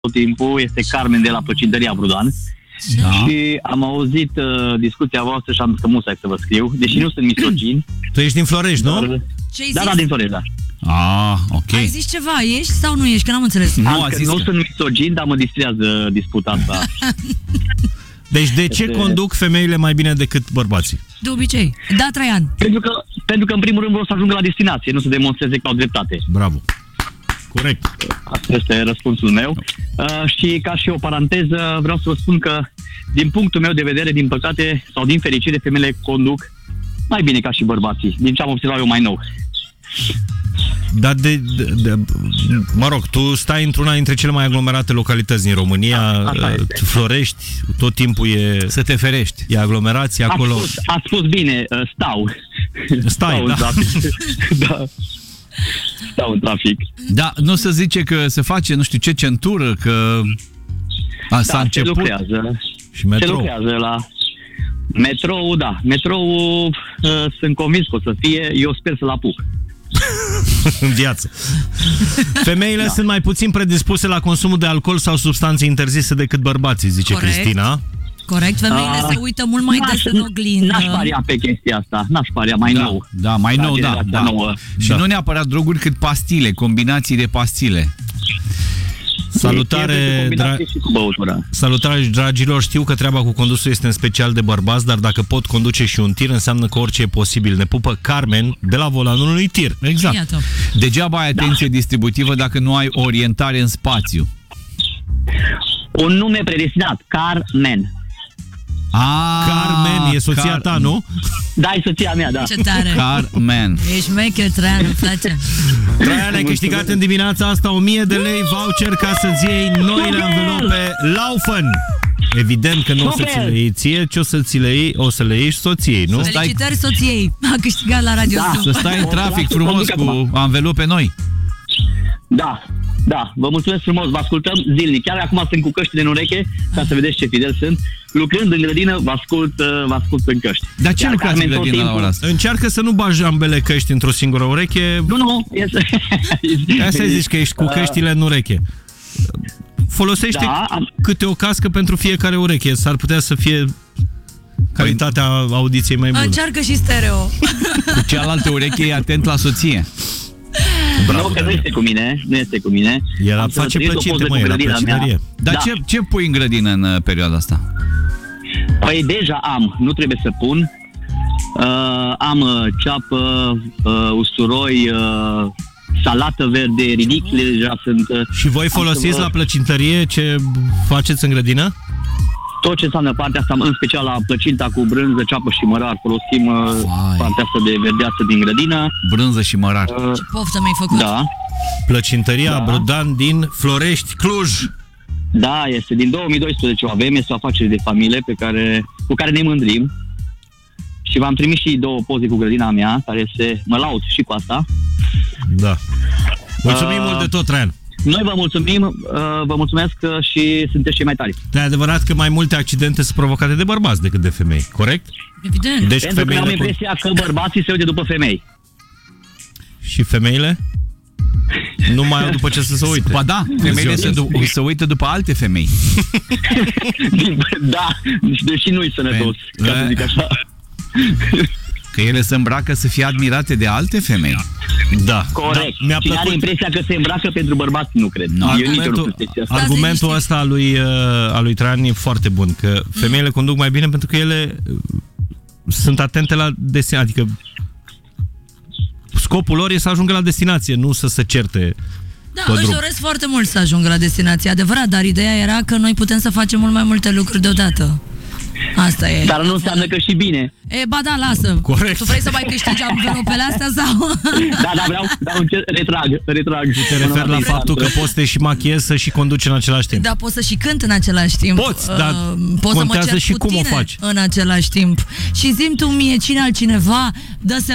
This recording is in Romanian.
tot timpul este Carmen de la Plăcintăria Brudan. Da. Și am auzit discuția voastră și am zis că musai să vă scriu, deși nu sunt misogin. Tu ești din Florești, nu? Da, din Florești, da. Ok. Ai zis ceva, ești sau nu ești? Că n-am înțeles. Nu sunt misogin, dar mă distrează disputa asta. Deci de ce conduc femeile mai bine decât bărbații? De obicei. Da, Traian. Pentru că în primul rând vreau să ajungă la destinație, nu să demonstreze că au dreptate. Bravo. Corect. Asta este răspunsul meu. Și ca și o paranteză, vreau să vă spun că, din punctul meu de vedere, din păcate, sau din fericire, femeile conduc mai bine ca și bărbații, din ce am observat eu mai nou. Dar mă rog, tu stai într-una dintre cele mai aglomerate localități din România, Florești, tot timpul e... Să te ferești. E aglomerație acolo. Ați spus bine, stau da. în trafic. Da. Stau în trafic. Da, nu se zice că se face nu știu ce centură, că s-a început. Lucrează. Și metrou. Se lucrează la metrou, da. Metrou sunt convins că o să fie, eu sper să-l apuc. În viață. Femeile sunt mai puțin predispuse la consumul de alcool sau substanțe interzise decât bărbații, zice Cristina. Corect, femeile se uită mult mai des în oglindă. N-aș paria pe chestia asta, n-aș paria mai nou. Da, mai nou, da. Nouă. Și nu neapărat droguri, cât pastile, combinații de pastile. Salutare, salutare, dragilor. Știu că treaba cu condusul este în special de bărbați, dar dacă pot conduce și un tir, înseamnă că orice e posibil. Ne pupă Carmen de la volanul unui tir. Exact. Iată. Degeaba ai atenție distributivă dacă nu ai orientare în spațiu. Un nume predestinat, Carmen. Carmen, e soția ta, nu? Da, e soția mea, da. Ce tare. Carmen. Ești mecher, Traian, îmi place. Traian, ai câștigat în dimineața asta 1000 de lei voucher ca să-ți iei noile anvelope Laufen. Evident că nu o să ți le iei ție, ci o să le iei soției, nu? Felicitări soției, a câștigat la Radio. Să stai în trafic frumos cu anvelope noi. Da, vă mulțumesc frumos, vă ascultăm zilnic. Chiar acum sunt cu căștile în ureche, ca să vedeți ce fidel sunt. Lucrând în grădină, vă ascult în căști. Dar ce lucrați în grădină la ora asta? Încearcă să nu bagi ambele căști într-o singură ureche. Nu. Asta zici că ești cu căștile în ureche. Folosește câte o cască pentru fiecare ureche. S-ar putea să fie calitatea audiției mai bună. Încearcă și stereo. Cu cealaltă ureche e atent la soție. Bravo, că nu este cu mine. El face plăcinte, măi, la plăcintărie. Dar ce pui în grădină în perioada asta? Păi deja am, nu trebuie să pun. Am ceapă, usturoi, salată verde, ridicle, deja sunt. Și voi folosiți la plăcintărie ce faceți în grădină? Tot ce înseamnă partea asta, în special la plăcinta cu brânză, ceapă și mărar, folosim partea asta de verdeață din grădină. Brânză și mărar. Ce poftă mi-ai făcut. Da. Plăcintăria Brudan din Florești, Cluj. Da, este din 2012 o avem, este o afacere de familie cu care ne mândrim. Și v-am trimis și 2 poze cu grădina mea, mă laud și cu asta. Da. Mulțumim mult de tot, Traian. Noi vă mulțumim, vă mulțumesc și sunteți cei mai tari. E adevărat că mai multe accidente sunt provocate de bărbați decât de femei, corect? Evident. Deci pentru că am impresia că bărbații se uită după femei. Și femeile? Nu mai au după ce să se uite. Ba da, femeile se uită după alte femei. Da, deși nu-i sănătos, ca să zic așa. Că ele se îmbracă să fie admirate de alte femei. Da. Corect. Da. Cine are impresia că se îmbracă pentru bărbați, nu cred. Argumentul ăsta al lui Traian e foarte bun, că femeile conduc mai bine pentru că ele sunt atente la destinație. Adică scopul lor e să ajungă la destinație, nu să se certe. Da, își doresc foarte mult să ajungă la destinație, adevărat, dar ideea era că noi putem să facem mult mai multe lucruri deodată. Asta e. Dar nu înseamnă că și bine. Ba da, lasă. Corect. Tu vrei să mai câștigi anvelopele astea sau? Da, vreau, retrag. Te referi la faptul că poți să te și machiezi, să și conduci în același timp. Da, poți să și cânti în același timp. Poți, dar poți contează să mă și cum o faci în același timp. Și zi-mi tu mie, cine altcineva dă